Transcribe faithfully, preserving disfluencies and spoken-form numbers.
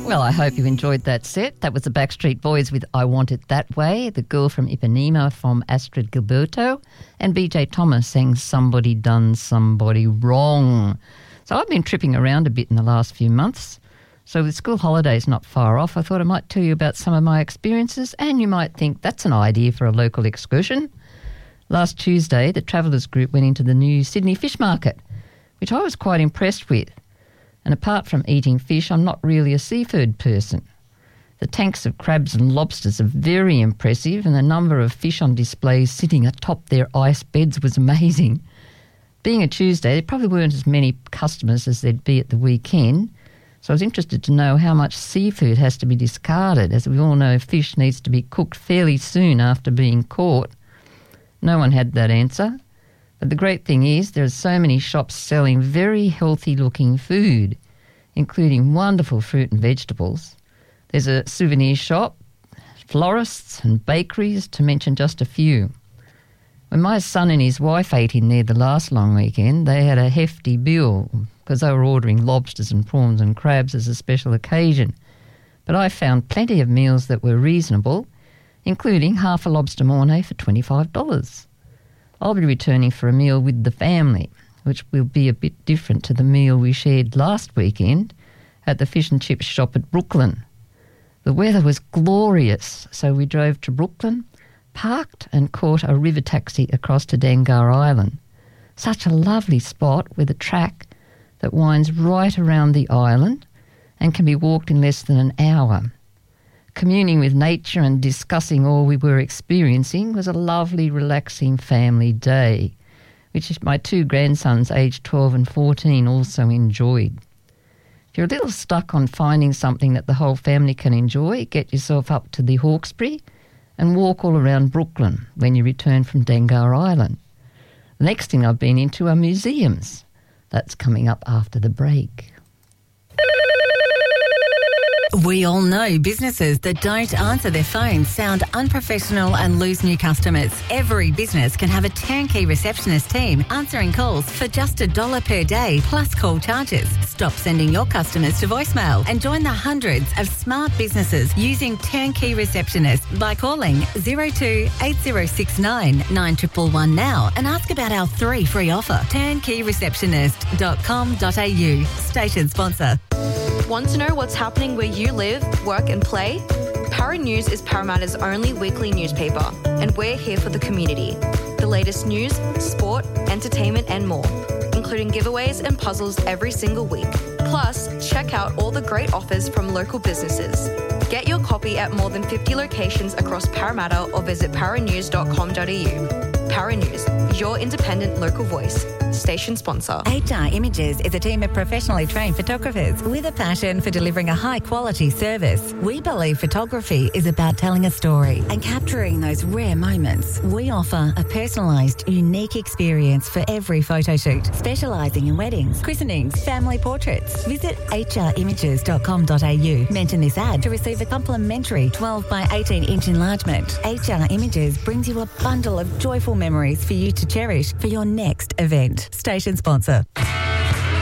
Well, I hope you enjoyed that set. That was the Backstreet Boys with I Want It That Way, The Girl from Ipanema from Astrid Gilberto, and B J Thomas sang Somebody Done Somebody Wrong. So I've been tripping around a bit in the last few months. So with school holidays not far off, I thought I might tell you about some of my experiences, and you might think that's an idea for a local excursion. Last Tuesday, the Travellers Group went into the new Sydney Fish Market, which I was quite impressed with. And apart from eating fish, I'm not really a seafood person. The tanks of crabs and lobsters are very impressive, and the number of fish on display sitting atop their ice beds was amazing. Being a Tuesday, there probably weren't as many customers as there'd be at the weekend, so I was interested to know how much seafood has to be discarded. As we all know, fish needs to be cooked fairly soon after being caught. No one had that answer. But the great thing is there are so many shops selling very healthy-looking food, including wonderful fruit and vegetables. There's a souvenir shop, florists and bakeries, to mention just a few. When my son and his wife ate in there the last long weekend, they had a hefty bill because they were ordering lobsters and prawns and crabs as a special occasion. But I found plenty of meals that were reasonable, including half a lobster mornay for twenty-five dollars. I'll be returning for a meal with the family, which will be a bit different to the meal we shared last weekend at the fish and chips shop at Brooklyn. The weather was glorious, so we drove to Brooklyn, parked and caught a river taxi across to Dangar Island. Such a lovely spot with a track that winds right around the island and can be walked in less than an hour. Communing with nature and discussing all we were experiencing was a lovely, relaxing family day, which my two grandsons, aged twelve and fourteen, also enjoyed. If you're a little stuck on finding something that the whole family can enjoy, get yourself up to the Hawkesbury and walk all around Brooklyn when you return from Dangar Island. The next thing I've been into are museums. That's coming up after the break. We all know businesses that don't answer their phones sound unprofessional and lose new customers. Every business can have a turnkey receptionist team answering calls for just a dollar per day plus call charges. Stop sending your customers to voicemail and join the hundreds of smart businesses using turnkey receptionists by calling zero two eight zero six nine nine one one one now and ask about our three free offer. turnkey receptionist dot com dot a u. Station sponsor. Want to know what's happening where you live, work and play? Para News is Parramatta's only weekly newspaper, and we're here for the community. The latest news, sport, entertainment and more, including giveaways and puzzles every single week. Plus, check out all the great offers from local businesses. Get your copy at more than fifty locations across Parramatta or visit para news dot com dot a u. Para News, your independent local voice. Station sponsor. H R Images is a team of professionally trained photographers with a passion for delivering a high-quality service. We believe photography is about telling a story and capturing those rare moments. We offer a personalised, unique experience for every photo shoot, specialising in weddings, christenings, family portraits. Visit h r images dot com dot a u. Mention this ad to receive a complimentary twelve by eighteen inch enlargement. H R Images brings you a bundle of joyful memories for you to cherish for your next event. Station sponsor.